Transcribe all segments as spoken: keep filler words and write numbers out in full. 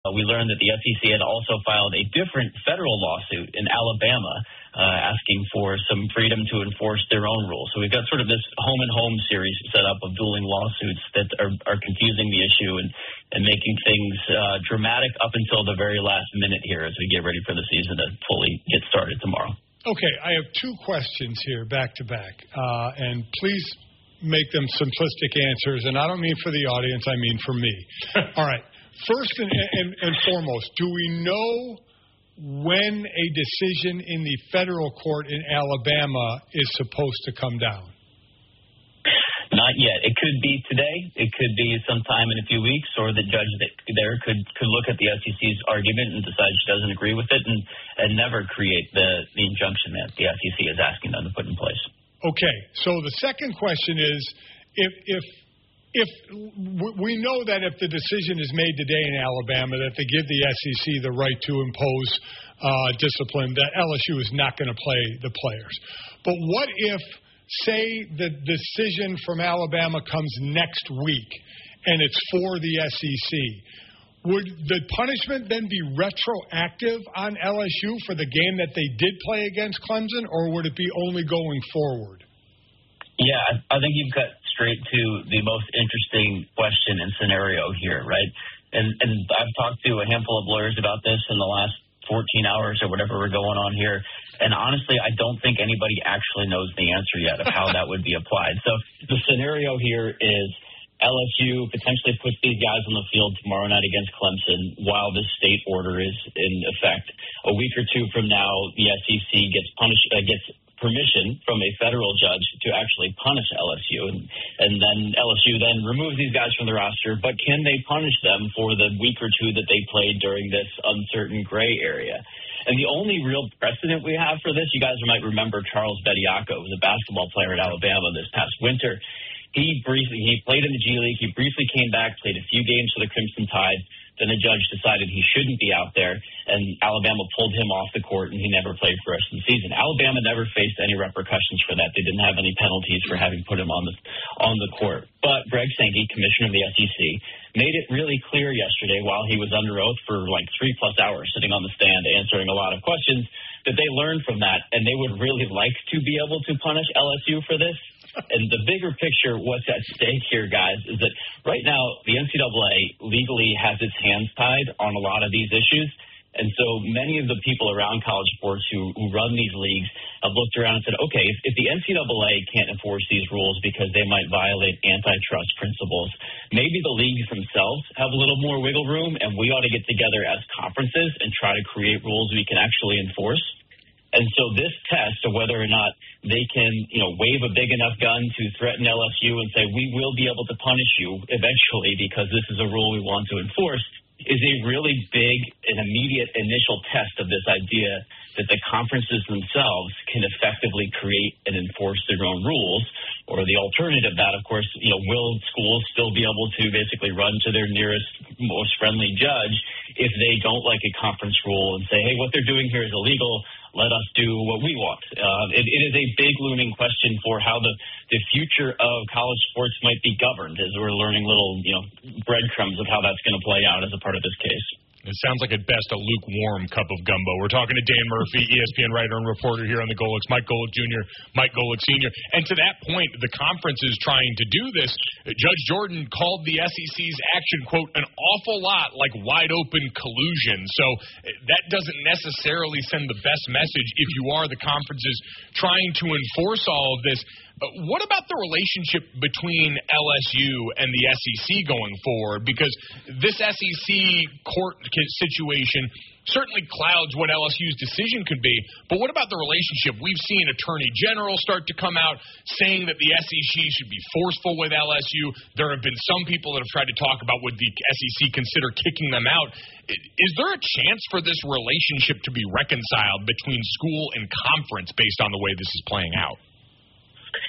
we learned that the S E C had also filed a different federal lawsuit in Alabama uh, asking for some freedom to enforce their own rules. So we've got sort of this home and home series set up of dueling lawsuits that are, are confusing the issue and, and making things uh, dramatic up until the very last minute here as we get ready for the season to fully get started tomorrow. Okay, I have two questions here back to back, uh, and please make them simplistic answers, and I don't mean for the audience, I mean for me. All right. First and, and, and foremost, do we know when a decision in the federal court in Alabama is supposed to come down? Not yet. It could be today. It could be sometime in a few weeks, or the judge there could, could look at the S E C's argument and decide she doesn't agree with it and, and never create the, the injunction that the S E C is asking them to put in place. Okay. So the second question is, if if If we know that if the decision is made today in Alabama that they give the S E C the right to impose uh, discipline, that L S U is not going to play the players. But what if, say, the decision from Alabama comes next week and it's for the S E C? Would the punishment then be retroactive on L S U for the game that they did play against Clemson, or would it be only going forward? Yeah, I think you've got straight to the most interesting question and scenario here, right? And and I've talked to a handful of lawyers about this in the last fourteen hours or whatever we're going on here. And honestly, I don't think anybody actually knows the answer yet of how that would be applied. So the scenario here is L S U potentially puts these guys on the field tomorrow night against Clemson while the state order is in effect. A week or two from now, the S E C gets punished, uh, gets permission from a federal judge to actually punish L S U, and, and then L S U then removes these guys from the roster, but can they punish them for the week or two that they played during this uncertain gray area? And the only real precedent we have for this, you guys might remember Charles Bediako, who was a basketball player at Alabama this past winter. He briefly, he played in the G League, he briefly came back, played a few games for the Crimson Tide, then the judge decided he shouldn't be out there, and Alabama pulled him off the court, and he never played for the rest of the season. Alabama never faced any repercussions for that. They didn't have any penalties for having put him on the on the court. But Greg Sankey, commissioner of the S E C, made it really clear yesterday while he was under oath for like three-plus hours sitting on the stand answering a lot of questions that they learned from that, and they would really like to be able to punish L S U for this. And the bigger picture, what's at stake here, guys, is that right now the N C double A legally has its hands tied on a lot of these issues. And so many of the people around college sports who, who run these leagues have looked around and said, okay, if, if the N C double A can't enforce these rules because they might violate antitrust principles, maybe the leagues themselves have a little more wiggle room, and we ought to get together as conferences and try to create rules we can actually enforce. And so this test of whether or not they can, you know, wave a big enough gun to threaten L S U and say, we will be able to punish you eventually because this is a rule we want to enforce, is a really big and immediate initial test of this idea that the conferences themselves can effectively create and enforce their own rules. Or the alternative, that, of course, you know, will schools still be able to basically run to their nearest, most friendly judge if they don't like a conference rule and say, hey, what they're doing here is illegal, let us do what we want. Uh, it, it is a big looming question for how the, the future of college sports might be governed, as we're learning little, you know, breadcrumbs of how that's going to play out as a part of this case. It sounds like at best a lukewarm cup of gumbo. We're talking to Dan Murphy, E S P N writer and reporter here on the Golics, Mike Golic Junior, Mike Golic Senior And to that point, the conference is trying to do this. Judge Jordan called the S E C's action, quote, an awful lot like wide open collusion. So that doesn't necessarily send the best message if you are the conferences trying to enforce all of this. What about the relationship between L S U and the S E C going forward? Because this S E C court situation certainly clouds what L S U's decision could be. But what about the relationship? We've seen Attorney General start to come out saying that the S E C should be forceful with L S U. There have been some people that have tried to talk about would the S E C consider kicking them out. Is there a chance for this relationship to be reconciled between school and conference based on the way this is playing out? Yeah,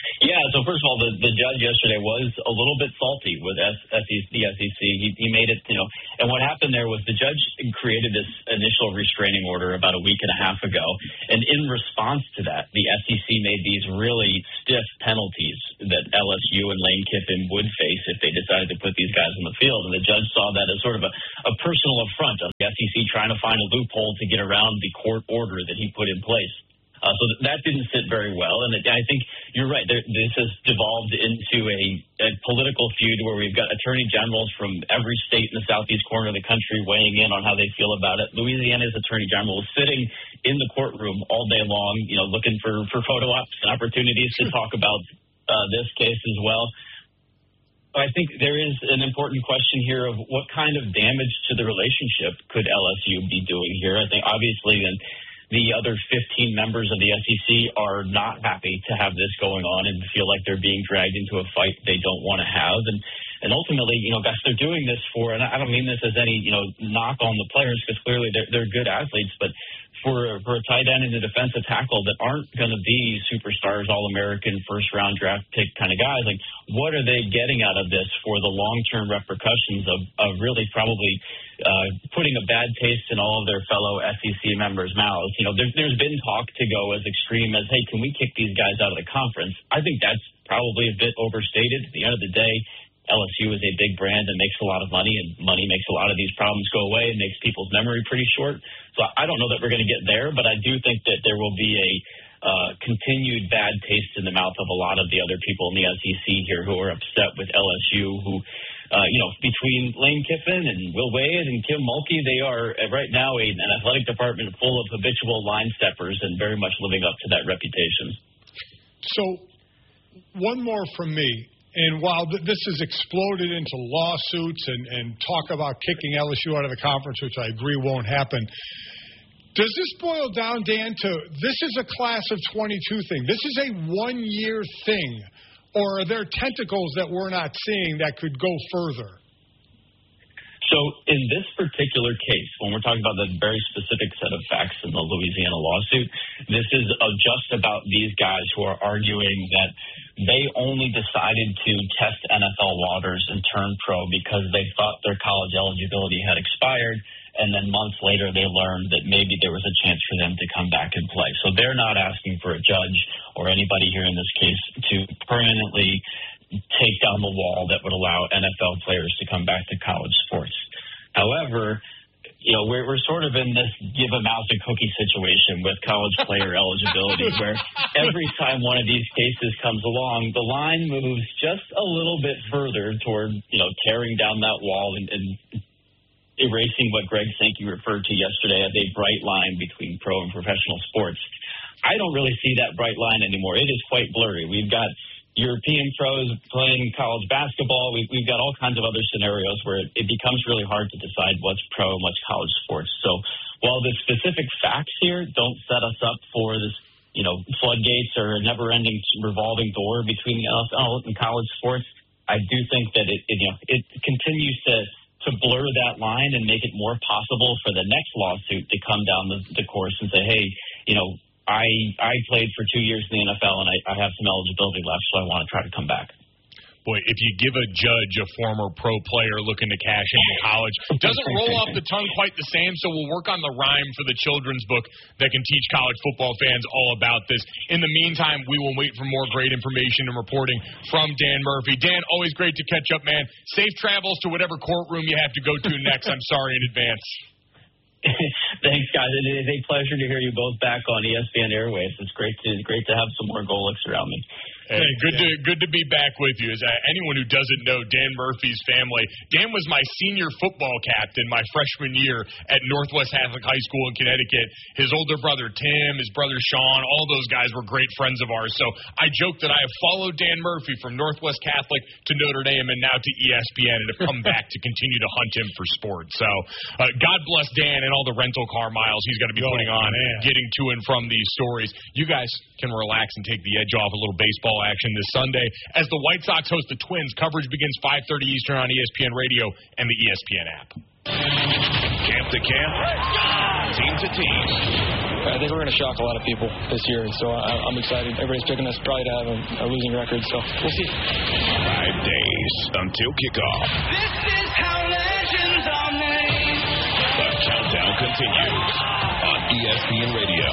so first of all, the, the judge yesterday was a little bit salty with S, S E C, the S E C. He, he made it, you know, and what happened there was the judge created this initial restraining order about a week and a half ago, and in response to that, the S E C made these really stiff penalties that L S U and Lane Kiffin would face if they decided to put these guys on the field, and the judge saw that as sort of a, a personal affront of the S E C trying to find a loophole to get around the court order that he put in place. Uh, so that didn't sit very well, and it, I think you're right. There, this has devolved into a, a political feud where we've got attorney generals from every state in the southeast corner of the country weighing in on how they feel about it. Louisiana's attorney general is sitting in the courtroom all day long, you know, looking for, for photo ops and opportunities to talk about uh, this case as well. I think there is an important question here of what kind of damage to the relationship could L S U be doing here. I think obviously then the other fifteen members of the S E C are not happy to have this going on and feel like they're being dragged into a fight they don't want to have. And, and ultimately, you know, guys, they're doing this for, and I don't mean this as any, you know, knock on the players because clearly they're, they're good athletes, but for, for a tight end and a defensive tackle that aren't going to be superstars, All-American, first-round draft pick kind of guys, like what are they getting out of this for the long-term repercussions of, of really probably uh, putting a bad taste in all of their fellow S E C members' mouths? You know, there, there's been talk to go as extreme as, hey, can we kick these guys out of the conference? I think that's probably a bit overstated. At the end of the day, L S U is a big brand and makes a lot of money, and money makes a lot of these problems go away and makes people's memory pretty short. So I don't know that we're going to get there, but I do think that there will be a uh, continued bad taste in the mouth of a lot of the other people in the S E C here who are upset with L S U, who, uh, you know, between Lane Kiffin and Will Wade and Kim Mulkey, they are uh, right now a, an athletic department full of habitual line steppers and very much living up to that reputation. So one more from me. And while th- this has exploded into lawsuits and, and talk about kicking L S U out of the conference, which I agree won't happen, does this boil down, Dan, to this is a class of twenty-two thing? This is a one-year thing? Or are there tentacles that we're not seeing that could go further? So in this particular case, when we're talking about the very specific set of facts in the Louisiana lawsuit, this is uh, just about these guys who are arguing that they only decided to test N F L waters and turn pro because they thought their college eligibility had expired, and then months later they learned that maybe there was a chance for them to come back and play. So they're not asking for a judge or anybody here in this case to permanently take down the wall that would allow N F L players to come back to college sports. However, you know, we're, we're sort of in this give a mouse a cookie situation with college player eligibility, where every time one of these cases comes along, the line moves just a little bit further toward, you know, tearing down that wall and, and erasing what Greg Sankey referred to yesterday as a bright line between pro and professional sports. I don't really see that bright line anymore. It is quite blurry. We've got European pros playing college basketball. We've, we've got all kinds of other scenarios where it, it becomes really hard to decide what's pro and what's college sports. So while the specific facts here don't set us up for this, you know, floodgates or a never-ending revolving door between the N F L and college sports, I do think that it, it you know, it continues to, to blur that line and make it more possible for the next lawsuit to come down the, the course and say, hey, you know, I I played for two years in the N F L, and I, I have some eligibility left, so I want to try to come back. Boy, if you give a judge a former pro player looking to cash into college, it doesn't roll off the tongue quite the same, so we'll work on the rhyme for the children's book that can teach college football fans all about this. In the meantime, we will wait for more great information and reporting from Dan Murphy. Dan, always great to catch up, man. Safe travels to whatever courtroom you have to go to next. I'm sorry in advance. Thanks, guys. It is a pleasure to hear you both back on E S P N Airwaves. It's great to great to have some more Golix around me. Hey, good to good to be back with you. As uh, anyone who doesn't know Dan Murphy's family, Dan was my senior football captain my freshman year at Northwest Catholic High School in Connecticut. His older brother Tim, his brother Sean, all those guys were great friends of ours. So I joke that I have followed Dan Murphy from Northwest Catholic to Notre Dame and now to E S P N and have come back to continue to hunt him for sports. So uh, God bless Dan and all the rental car miles he's going to be putting on, man, getting to and from these stories. You guys can relax and take the edge off a little baseball action this Sunday as the White Sox host the Twins. Coverage begins five thirty Eastern on E S P N Radio and the E S P N app. Camp to camp. team to team. I think we're going to shock a lot of people this year, and so I, I'm excited. Everybody's picking us probably to have a, a losing record, so we'll see. Five days until kickoff. This is how legends are made. The countdown continues on E S P N Radio.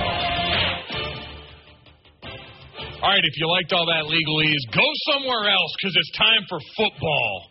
All right, if you liked all that legalese, go somewhere else because it's time for football.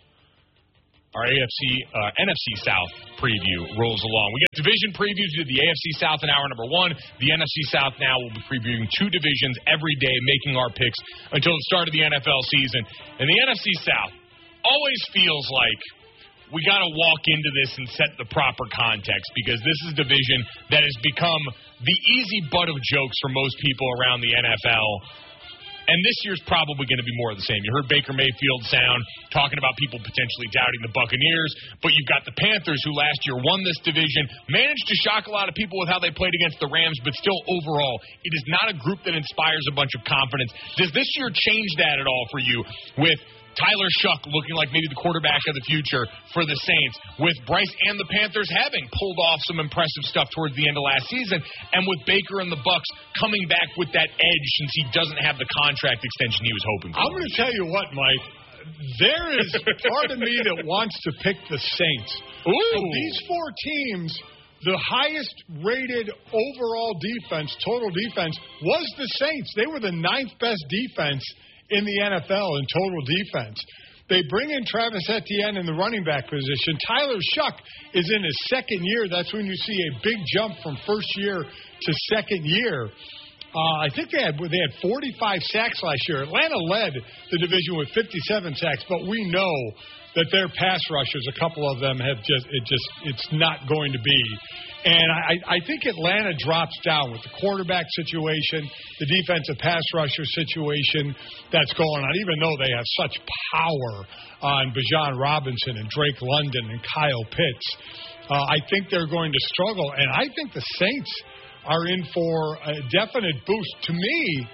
Our A F C, uh, N F C South preview rolls along. We got division previews. We did the A F C South in hour number one. The N F C South now will be previewing two divisions every day, making our picks until the start of the N F L season. And the N F C South always feels like we got to walk into this and set the proper context because this is a division that has become the easy butt of jokes for most people around the N F L. And this year's probably going to be more of the same. You heard Baker Mayfield sound talking about people potentially doubting the Buccaneers, but you've got the Panthers who last year won this division, managed to shock a lot of people with how they played against the Rams, but still overall, it is not a group that inspires a bunch of confidence. Does this year change that at all for you with Tyler Shuck looking like maybe the quarterback of the future for the Saints, with Bryce and the Panthers having pulled off some impressive stuff towards the end of last season, and with Baker and the Bucs coming back with that edge since he doesn't have the contract extension he was hoping for? I'm going to tell you what, Mike. There is part of me that wants to pick the Saints. Ooh. Of these four teams, the highest rated overall defense, total defense, was the Saints. They were the ninth best defense in the N F L in total defense. They bring in Travis Etienne in the running back position. Tyler Shuck is in his second year. That's when you see a big jump from first year to second year. Uh, I think they had they had forty-five sacks last year. Atlanta led the division with fifty-seven sacks, but we know that their pass rushers, a couple of them have just it just it's not going to be. And I, I think Atlanta drops down with the quarterback situation, the defensive pass rusher situation that's going on, even though they have such power on Bijan Robinson and Drake London and Kyle Pitts. Uh, I think they're going to struggle, and I think the Saints are in for a definite boost. To me,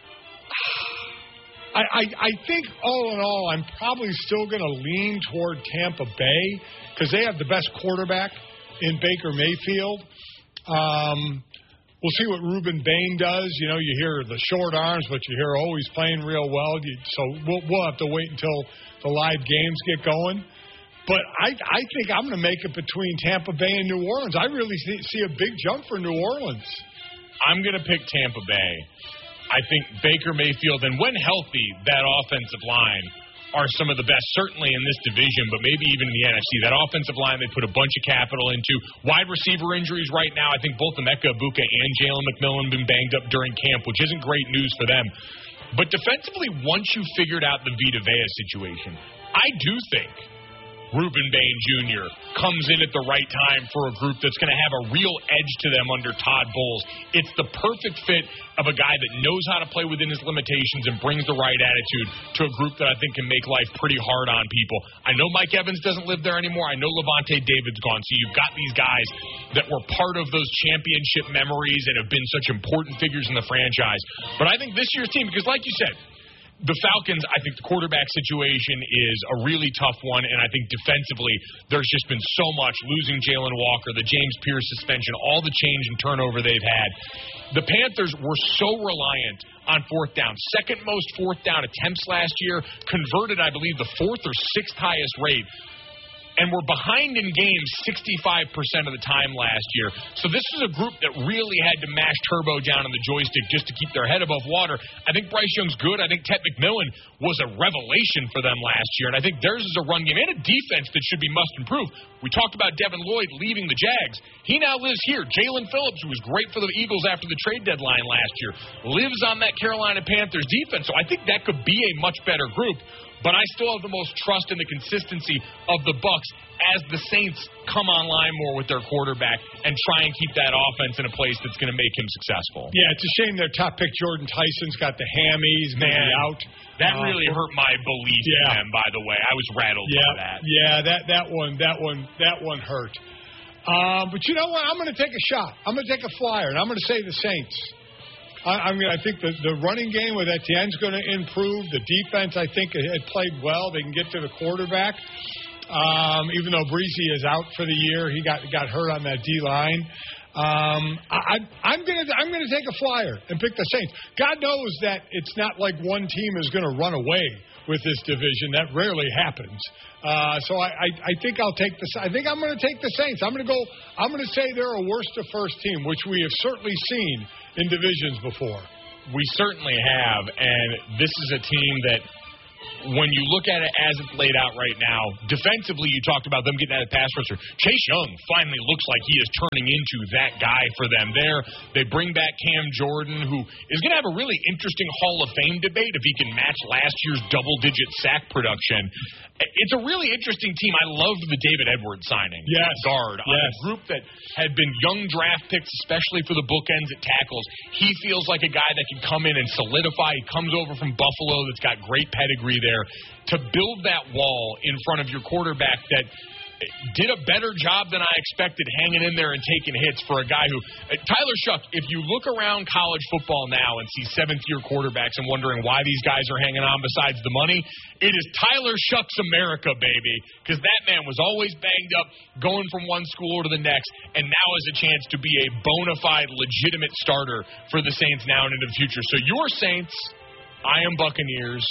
I, I, I think all in all, I'm probably still going to lean toward Tampa Bay because they have the best quarterback in Baker Mayfield. Um, we'll see what Ruben Bain does. You know, you hear the short arms, but you hear, oh, he's playing real well. You, so we'll, we'll have to wait until the live games get going. But I, I think I'm going to make it between Tampa Bay and New Orleans. I really see, see a big jump for New Orleans. I'm going to pick Tampa Bay. I think Baker Mayfield, and when healthy, that offensive line are some of the best, certainly in this division, but maybe even in the N F C. That offensive line they put a bunch of capital into. Wide receiver injuries right now, I think both Emeka Egbuka and Jalen McMillan have been banged up during camp, which isn't great news for them. But defensively, once you figured out the Vita Vea situation, I do think Ruben Bain Junior comes in at the right time for a group that's going to have a real edge to them under Todd Bowles. It's the perfect fit of a guy that knows how to play within his limitations and brings the right attitude to a group that I think can make life pretty hard on people. I know Mike Evans doesn't live there anymore. I know Levante David's gone. So you've got these guys that were part of those championship memories and have been such important figures in the franchise. But I think this year's team, because like you said, the Falcons, I think the quarterback situation is a really tough one, and I think defensively there's just been so much, losing Jalen Walker, the James Pierce suspension, all the change and turnover they've had. The Panthers were so reliant on fourth down. Second most fourth down attempts last year, converted, I believe, the fourth or sixth highest rate. And we're behind in games sixty-five percent of the time last year. So this is a group that really had to mash turbo down on the joystick just to keep their head above water. I think Bryce Young's good. I think Ted McMillan was a revelation for them last year. And I think theirs is a run game and a defense that should be must improve. We talked about Devin Lloyd leaving the Jags. He now lives here. Jalen Phillips, who was great for the Eagles after the trade deadline last year, lives on that Carolina Panthers defense. So I think that could be a much better group. But I still have the most trust in the consistency of the Bucs as the Saints come online more with their quarterback and try and keep that offense in a place that's going to make him successful. Yeah, it's a shame their top pick, Jordan Tyson's got the hammies, maybe out. That uh, really hurt my belief yeah. in them, by the way. I was rattled yeah, by that. Yeah, that, that one, that one, that one hurt. Um, but you know what? I'm going to take a shot. I'm going to take a flyer, and I'm going to say the Saints. I, I mean, I think the, the running game with Etienne's going to improve. The defense, I think, had played well. They can get to the quarterback. Um, even though Breezy is out for the year, he got got hurt on that D-line. Um, I, I'm going to I'm going to take a flyer and pick the Saints. God knows that it's not like one team is going to run away with this division. That rarely happens. Uh, so I, I, I think I'll take the. I think I'm going to take the Saints. I'm going to go. I'm going to say they're a worst to first team, which we have certainly seen in divisions before. We certainly have, and this is a team that, when you look at it as it's laid out right now, defensively, you talked about them getting out of pass rusher. Chase Young finally looks like he is turning into that guy for them there. They bring back Cam Jordan, who is going to have a really interesting Hall of Fame debate if he can match last year's double-digit sack production. It's a really interesting team. I loved the David Edwards signing. Yes. Guard. Yes. On a group that had been young draft picks, especially for the bookends at tackles. He feels like a guy that can come in and solidify. He comes over from Buffalo that's got great pedigree there. To build that wall in front of your quarterback that did a better job than I expected hanging in there and taking hits for a guy who uh, Tyler Shough, if you look around college football now and see seventh-year quarterbacks and wondering why these guys are hanging on besides the money, it is Tyler Shough's America, baby, because that man was always banged up going from one school to the next and now has a chance to be a bona fide, legitimate starter for the Saints now and into the future. So your Saints, I am Buccaneers.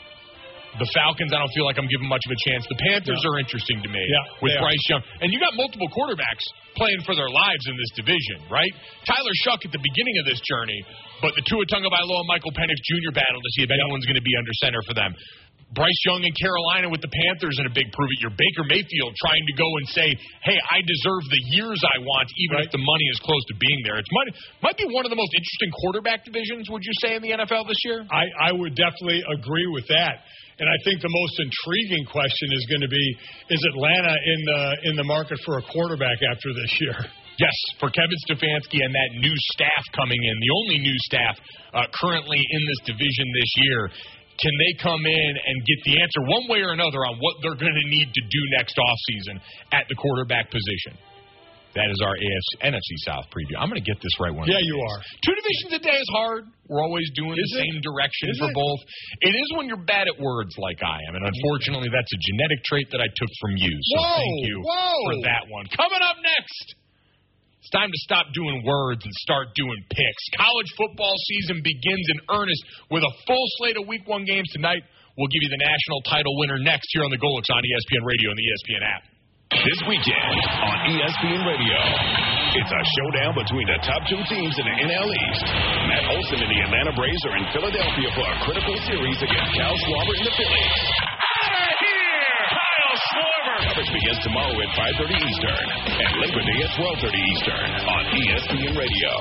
The Falcons, I don't feel like I'm giving much of a chance. The Panthers no. are interesting to me yeah, with Bryce Young. And you got multiple quarterbacks playing for their lives in this division, right? Tyler Shough at the beginning of this journey, but the Tua Tagovailoa and Michael Penix Junior battle to see if anyone's going to be under center for them. Bryce Young in Carolina with the Panthers in a big prove-it. Your Baker Mayfield trying to go and say, hey, I deserve the years I want, even right. if the money is close to being there. It might, might be one of the most interesting quarterback divisions, would you say, in the N F L this year? I, I would definitely agree with that. And I think the most intriguing question is going to be, is Atlanta in the in the market for a quarterback after this year? Yes, for Kevin Stefanski and that new staff coming in, the only new staff uh, currently in this division this year. Can they come in and get the answer one way or another on what they're going to need to do next offseason at the quarterback position? That is our A F C, N F C South preview. I'm going to get this right one. Yeah, you are. Two divisions a day is hard. We're always doing is the it? same direction is for it? both. It is when you're bad at words like I am, and unfortunately that's a genetic trait that I took from you. So whoa, thank you whoa. for that one. Coming up next. It's time to stop doing words and start doing picks. College football season begins in earnest with a full slate of week one games tonight. We'll give you the national title winner next here on the Golix on E S P N Radio and the E S P N app. This weekend on E S P N Radio, it's a showdown between the top two teams in the N L East. Matt Olson and the Atlanta Braves are in Philadelphia for a critical series against Kyle Schwarber and the Phillies. Out of here! Kyle Schwarber! Coverage begins tomorrow at five thirty Eastern and Labor Day at twelve thirty Eastern on E S P N Radio.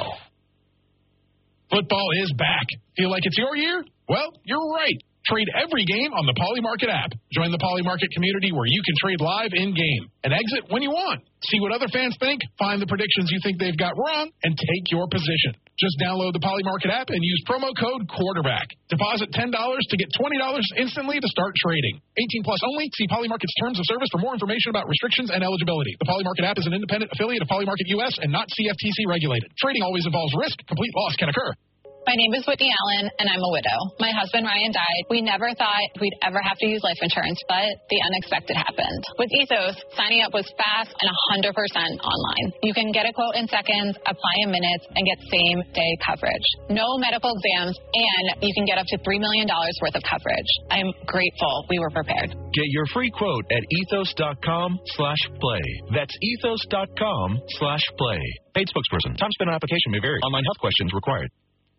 Football is back. Feel like it's your year? Well, you're right. Trade every game on the Polymarket app. Join the Polymarket community where you can trade live in-game and exit when you want. See what other fans think, find the predictions you think they've got wrong, and take your position. Just download the Polymarket app and use promo code QUARTERBACK. Deposit ten dollars to get twenty dollars instantly to start trading. eighteen plus only. See Polymarket's terms of service for more information about restrictions and eligibility. The Polymarket app is an independent affiliate of Polymarket U S and not C F T C regulated. Trading always involves risk. Complete loss can occur. My name is Whitney Allen, and I'm a widow. My husband, Ryan, died. We never thought we'd ever have to use life insurance, but the unexpected happened. With Ethos, signing up was fast and one hundred percent online. You can get a quote in seconds, apply in minutes, and get same-day coverage. No medical exams, and you can get up to three million dollars worth of coverage. I'm grateful we were prepared. Get your free quote at ethos.com slash play. That's ethos.com slash play. Paid spokesperson. Time spent on application may vary. Online health questions required.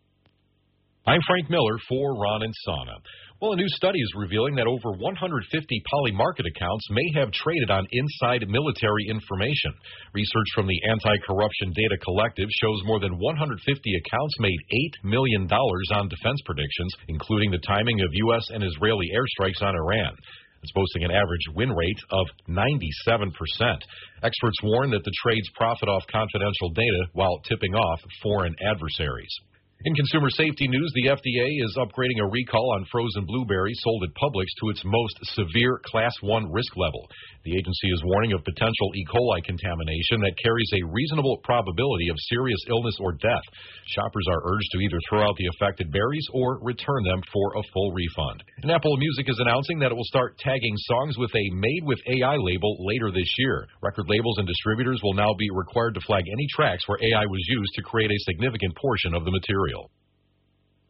I'm Frank Miller for Ron and Sana. Well, a new study is revealing that over one hundred fifty Polymarket accounts may have traded on inside military information. Research from the Anti-Corruption Data Collective shows more than one hundred fifty accounts made eight million dollars on defense predictions, including the timing of U S and Israeli airstrikes on Iran. It's boasting an average win rate of ninety-seven percent. Experts warn that the trades profit off confidential data while tipping off foreign adversaries. In consumer safety news, the F D A is upgrading a recall on frozen blueberries sold at Publix to its most severe Class one risk level. The agency is warning of potential E. coli contamination that carries a reasonable probability of serious illness or death. Shoppers are urged to either throw out the affected berries or return them for a full refund. And Apple Music is announcing that it will start tagging songs with a Made with A I label later this year. Record labels and distributors will now be required to flag any tracks where A I was used to create a significant portion of the material.